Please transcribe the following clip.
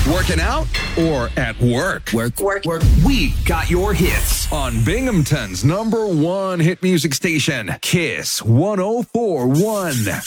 Working out or at work? Work. We got your hits on Binghamton's #1 hit music station, Kiss 104.1.